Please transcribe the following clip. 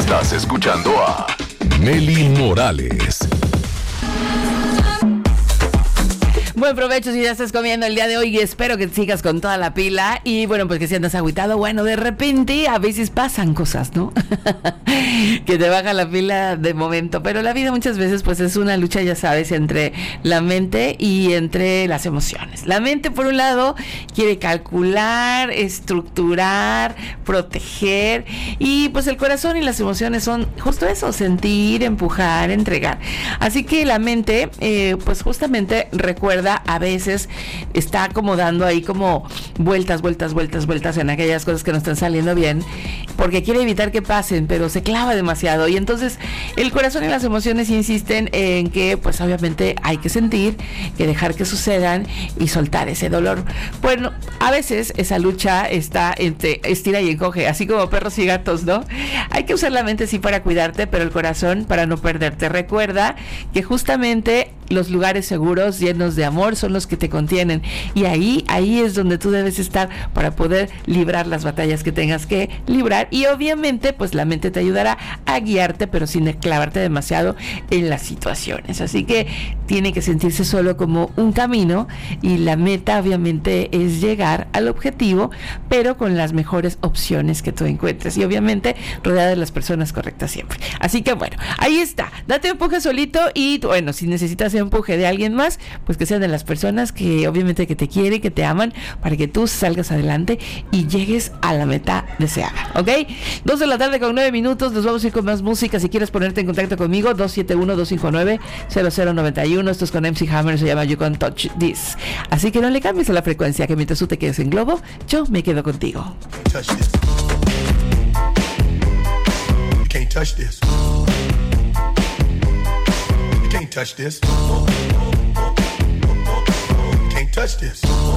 Estás escuchando a Nelly Morales. Buen provecho si ya estás comiendo el día de hoy y espero que sigas con toda la pila. Y bueno, pues que si andas agüitado, bueno, de repente a veces pasan cosas, ¿no? Que te baja la pila de momento, pero la vida muchas veces pues es una lucha, ya sabes, entre la mente y entre las emociones. La mente, por un lado, quiere calcular, estructurar, proteger, y pues el corazón y las emociones son justo eso: sentir, empujar, entregar. Así que la mente pues justamente recuerda, a veces está como dando ahí como vueltas en aquellas cosas que no están saliendo bien, porque quiere evitar que pasen, pero se clava demasiado. Y entonces el corazón y las emociones insisten en que pues obviamente hay que sentir, que dejar que sucedan y soltar ese dolor. Bueno, a veces esa lucha está entre estira y encoge, así como perros y gatos, ¿no? Hay que usar la mente sí para cuidarte, pero el corazón para no perderte. Recuerda que justamente los lugares seguros, llenos de amor, son los que te contienen, y ahí es donde tú debes estar para poder librar las batallas que tengas que librar. Y obviamente pues la mente te ayudará a guiarte, pero sin clavarte demasiado en las situaciones. Así que tiene que sentirse solo como un camino, y la meta obviamente es llegar al objetivo, pero con las mejores opciones que tú encuentres, y obviamente rodeada de las personas correctas siempre. Así que bueno, ahí está, date empuje solito, y bueno, si necesitas empuje de alguien más, pues que sean de las personas que obviamente que te quieren, que te aman, para que tú salgas adelante y llegues a la meta deseada, ¿ok? 2 de la tarde con 9 minutos, nos vamos a ir con más música. Si quieres ponerte en contacto conmigo, 271-259-0091. Esto es con MC Hammer, se llama You Can't Touch This. Así que no le cambies a la frecuencia, que mientras tú te quedes en globo, yo me quedo contigo. You can't touch this. You can't touch this. You can't touch this.